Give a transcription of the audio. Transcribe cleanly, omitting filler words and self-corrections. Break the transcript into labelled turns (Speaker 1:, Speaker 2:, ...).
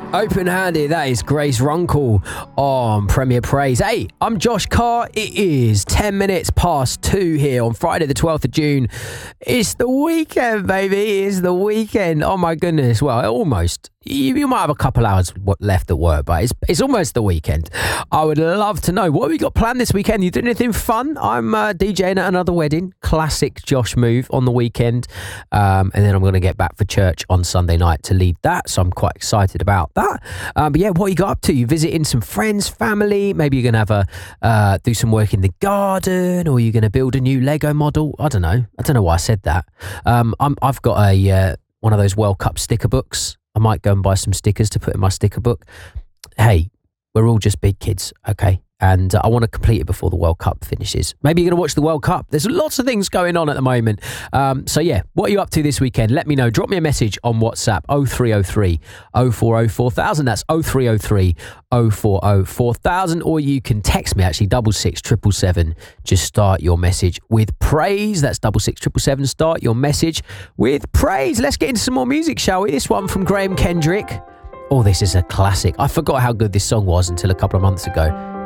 Speaker 1: Open-handed, that is Grace Runkle on Premier Praise. Hey, I'm Josh Carr. It is 10 minutes past 2 here on Friday the 12th of June. It's the weekend, baby. It's the weekend. Oh my goodness. Well, almost. You might have a couple hours left at work, but it's almost the weekend. I would love to know, what have you got planned this weekend? You doing anything fun? I'm DJing at another wedding. Classic Josh move on the weekend. And then I'm going to get back for church on Sunday night to lead that. So I'm quite excited about that. But yeah, what you got up to? You visiting some friends, family? Maybe you're going to have do some work in the garden, or you're going to build a new Lego model. I don't know why I said that. I've got one of those World Cup sticker books. I might go and buy some stickers to put in my sticker book. Hey, we're all just big kids, okay? And I want to complete it before the World Cup finishes. Maybe you're going to watch the World Cup. There's lots of things going on at the moment. So yeah, what are you up to this weekend? Let me know. Drop me a message on WhatsApp, 0303 040 4000. That's 0303 040 4000. Or you can text me, actually, 66777. Just start your message with praise. That's 66777. Start your message with praise. Let's get into some more music, shall we? This one from Graham Kendrick. Oh, this is a classic. I forgot how good this song was until a couple of months ago.